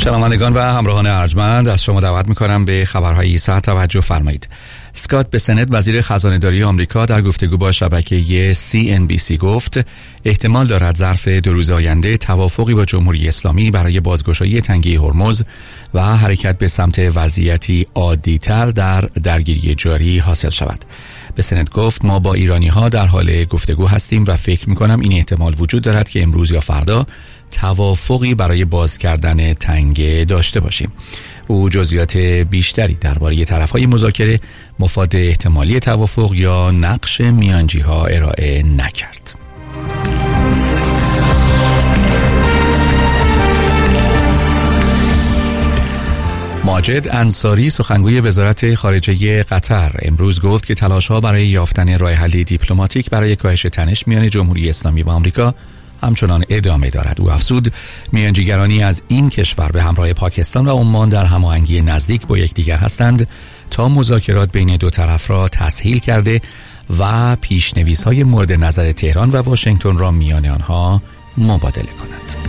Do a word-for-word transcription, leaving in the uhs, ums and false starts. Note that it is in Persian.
شنوندگان و همراهان ارجمند، از شما دعوت می‌کنم به خبرهای ساعت توجه فرمایید. اسکات بسنت وزیر خزانه‌داری آمریکا در گفتگو با شبکه سی ان بی سی گفت احتمال دارد ظرف دو روز آینده توافقی با جمهوری اسلامی برای بازگشایی تنگه هرمز و حرکت به سمت وضعیتی عادی‌تر در درگیری جاری حاصل شود. بسنت گفت ما با ایرانی‌ها در حال گفتگو هستیم و فکر می‌کنم این احتمال وجود دارد که امروز یا فردا توافقی برای باز کردن تنگه داشته باشیم. او جزئیات بیشتری درباره طرف‌های مذاکره، مفاد احتمالی توافق یا نقش میانجی‌ها ارائه نکرد. ماجد انصاری سخنگوی وزارت خارجه قطر امروز گفت که تلاش‌ها برای یافتن راه حل دیپلماتیک برای کاهش تنش میان جمهوری اسلامی و آمریکا همچنان ادامه دارد. او افزود میانجیگرانی از این کشور به همراه پاکستان و عمان در هماهنگی نزدیک با یکدیگر هستند تا مذاکرات بین دو طرف را تسهیل کرده و پیش‌نویس‌های مورد نظر تهران و واشنگتن را میان آنها مبادله کند.